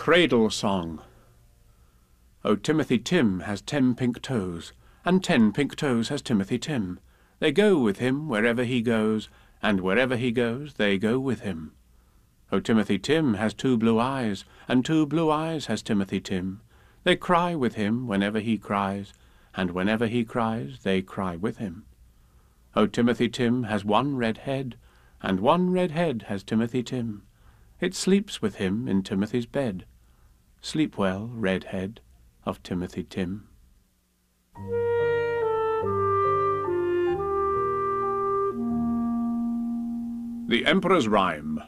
Cradle Song. O Timothy Tim has 10 pink toes, and 10 pink toes has Timothy Tim. They go with him wherever he goes, and wherever he goes they go with him. O Timothy Tim has 2 blue eyes, and 2 blue eyes has Timothy Tim. They cry with him whenever he cries, and whenever he cries they cry with him. O Timothy Tim has 1 red head, and 1 red head has Timothy Tim. It sleeps with him in Timothy's bed. Sleep well, red head of Timothy Tim. The Emperor's Rhyme.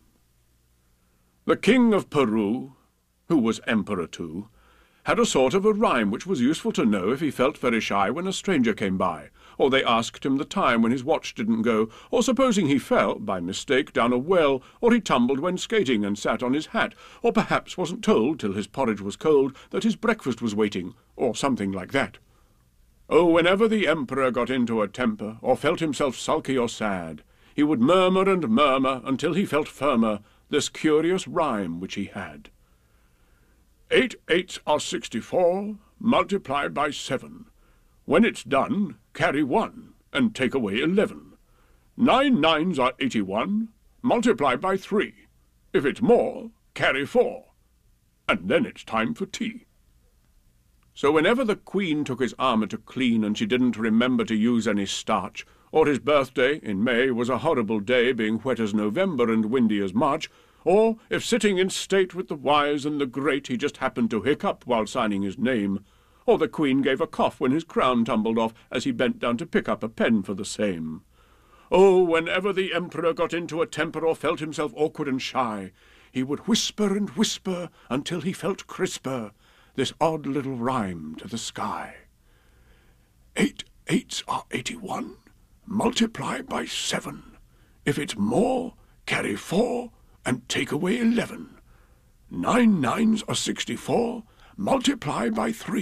The King of Peru, who was emperor too, had a sort of a rhyme which was useful to know if he felt very shy when a stranger came by, or they asked him the time when his watch didn't go, or supposing he fell, by mistake, down a well, or he tumbled when skating and sat on his hat, or perhaps wasn't told till his porridge was cold that his breakfast was waiting, or something like that. Oh, whenever the emperor got into a temper, or felt himself sulky or sad, he would murmur and murmur until he felt firmer this curious rhyme which he had. 8 8s are 64, multiply by 7. When it's done, carry 1, and take away 11. 9 9s are 81, multiply by 3. If it's more, carry 4. And then it's time for tea. So whenever the Queen took his armour to clean, and she didn't remember to use any starch, or his birthday in May was a horrible day, being wet as November and windy as March, or if sitting in state with the wise and the great he just happened to hiccup while signing his name, or the Queen gave a cough when his crown tumbled off as he bent down to pick up a pen for the same. Oh, whenever the emperor got into a temper or felt himself awkward and shy, he would whisper and whisper until he felt crisper this odd little rhyme to the sky. 8 8s are 81, multiply by 7. If it's more, carry 4, and take away 11. 9 9s are 64, multiply by 3.